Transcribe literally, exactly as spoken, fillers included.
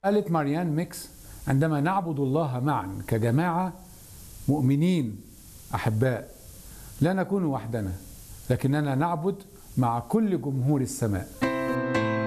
قالت ماريان ميكس: عندما نعبد الله معا كجماعة مؤمنين أحباء لا نكون وحدنا، لكننا نعبد مع كل جمهور السماء.